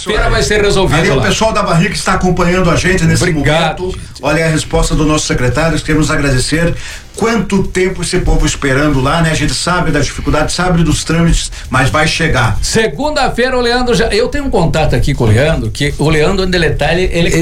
Segunda-feira vai ser resolvido. Ali, o pessoal da Barriga está acompanhando a gente nesse momento. Olha a resposta do nosso secretário, queremos agradecer. Quanto tempo esse povo esperando lá, né? A gente sabe da dificuldade, sabe dos trâmites, mas vai chegar. Segunda-feira o Leandro já... Eu tenho um contato aqui com o Leandro, que o Leandro, onde ele tá,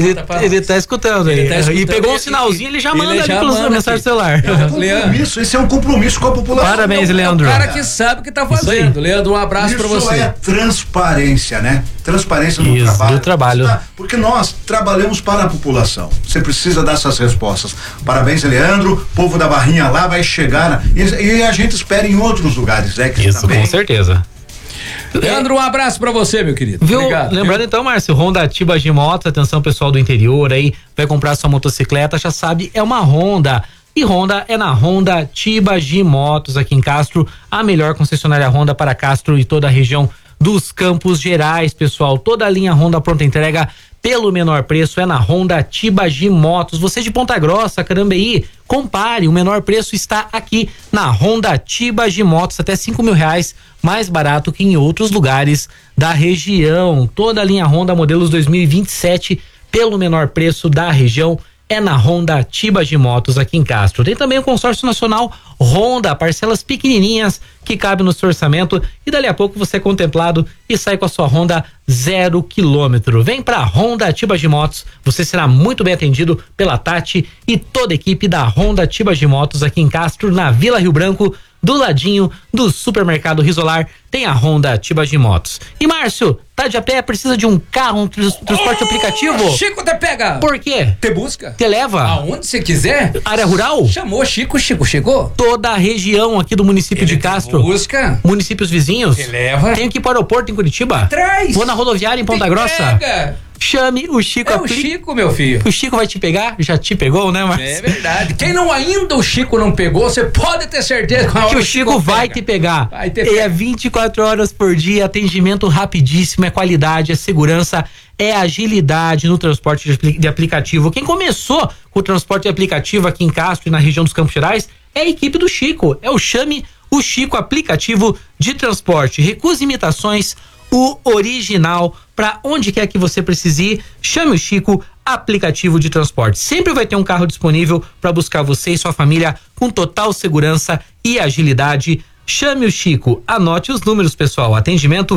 ele tá escutando aí. E pegou um sinalzinho, ele já manda ali pelos mensagens do celular. Esse é um compromisso com a população. Parabéns, Leandro. É o cara que sabe o que tá fazendo. Leandro, um abraço pra você. Isso é transparência, né? Transparência no trabalho. Do trabalho. Porque nós trabalhamos para a população. Você precisa dar essas respostas. Parabéns, Leandro. Povo da Barrinha lá vai chegar. E a gente espera em outros lugares, né? Isso, também. Com certeza. Leandro, um abraço pra você, meu querido. Viu? Obrigado. Lembrando então, Márcio, Honda Atiba de Motos, atenção pessoal do interior aí, vai comprar sua motocicleta, já sabe, é uma Honda. E Honda é na Honda Atiba de Motos aqui em Castro, a melhor concessionária Honda para Castro e toda a região dos Campos Gerais, pessoal. Toda a linha Honda pronta entrega pelo menor preço é na Honda Atiba de Motos. Você de Ponta Grossa, Carambeí, compare, o menor preço está aqui na Honda Atiba de Motos, até R$5.000 mais barato que em outros lugares da região. Toda a linha Honda modelos 2027 pelo menor preço da região é na Honda Atiba de Motos aqui em Castro. Tem também o consórcio nacional Honda, parcelas pequenininhas que cabe no seu orçamento e dali a pouco você é contemplado e sai com a sua Honda 0 km. Vem pra Honda Atiba de Motos, você será muito bem atendido pela Tati e toda a equipe da Honda Atiba de Motos aqui em Castro, na Vila Rio Branco, do ladinho do supermercado Risolar, tem a Honda Atiba de Motos. E Márcio, tá de a pé, precisa de um carro, um transporte aplicativo? Chico te pega. Por quê? Te busca. Te leva. Aonde você quiser. Área rural? Chamou Chico chegou. Toda a região aqui do município de Castro. Busca. Municípios vizinhos. Te leva. Tem que ir para o aeroporto em Curitiba. Traz. Vou na rodoviária em Ponta Grossa. Pega. Chame o Chico. O Chico, meu filho. O Chico vai te pegar? Já te pegou, né, Márcio? É verdade. Quem não ainda o Chico não pegou, você pode ter certeza que o Chico vai te pegar. É 24 horas por dia, atendimento rapidíssimo, é qualidade, é segurança, é agilidade no transporte de aplicativo. Quem começou com o transporte de aplicativo aqui em Castro e na região dos Campos Gerais é a equipe do Chico. É o Chame o Chico aplicativo de transporte. Recuse imitações, o original, para onde quer que você precise ir, chame o Chico aplicativo de transporte. Sempre vai ter um carro disponível para buscar você e sua família com total segurança e agilidade. Chame o Chico, anote os números, pessoal. Atendimento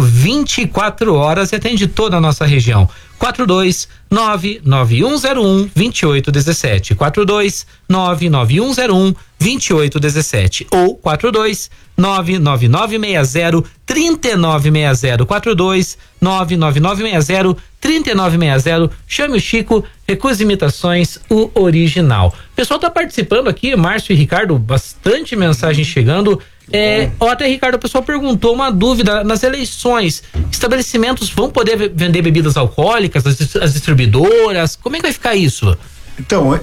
24 horas e atende toda a nossa região. 42991012817, 42991012817 ou 42999603960, 42999603960. Chame o Chico, recuse imitações, o original. O pessoal tá participando aqui, Márcio e Ricardo, bastante mensagem chegando. Até Ricardo, o pessoal perguntou uma dúvida: nas eleições, estabelecimentos vão poder vender bebidas alcoólicas, as distribuidoras, como é que vai ficar isso? Então,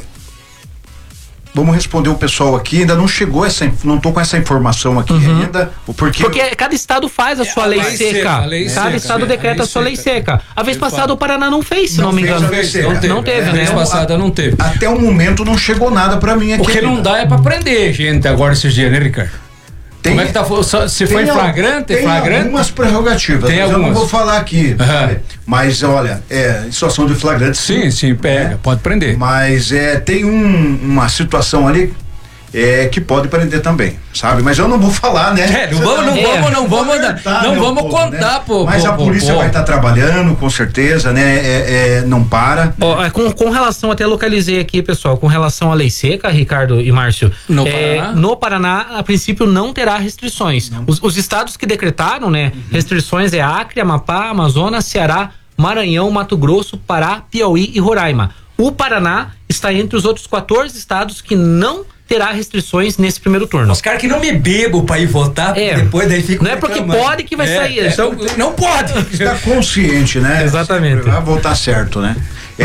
vamos responder o pessoal aqui, ainda não chegou não tô com essa informação aqui ainda, porque cada estado faz a sua lei seca. Cada estado decreta a sua lei seca. A vez passada o Paraná não fez, se não me engano. Não teve, né? A vez passada não teve. Até o momento não chegou nada pra mim aqui. O que não dá é pra prender gente agora esses dias, né, Ricardo? Como é que tá? Se foi flagrante? Tem algumas prerrogativas. Eu não vou falar aqui. Mas olha, em situação de flagrante. Sim, pega, pode prender. Mas tem uma situação ali que pode prender também, sabe? Mas eu não vou falar, né? Não vamos contar, né? Mas a polícia vai estar trabalhando, com certeza, né? Não para. Com relação, até localizei aqui, pessoal, com relação à lei seca, Ricardo e Márcio, no Paraná, a princípio, não terá restrições. Os estados que decretaram, né? Restrições Acre, Amapá, Amazonas, Ceará, Maranhão, Mato Grosso, Pará, Piauí e Roraima. O Paraná está entre os outros 14 estados que não terá restrições nesse primeiro turno. Os caras que não me bebam pra ir votar, depois daí ficam. Não é porque pode que vai sair. Não pode. Está consciente, né? Exatamente. Vai votar certo, né?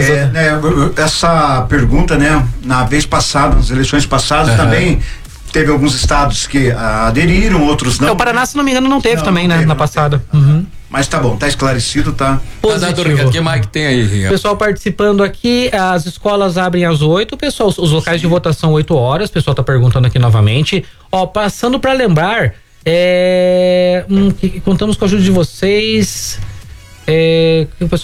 Essa pergunta, né? Na vez passada, nas eleições passadas também teve alguns estados que aderiram, outros não. O Paraná, se não me engano, não teve também, né? Na passada. Mas tá bom, tá esclarecido, tá? O que mais que tem aí, Ricardo? Pessoal participando aqui, as escolas abrem às 8, pessoal, os locais de votação 8 horas, o pessoal tá perguntando aqui novamente. Passando pra lembrar, que contamos com a ajuda de vocês, que o pessoal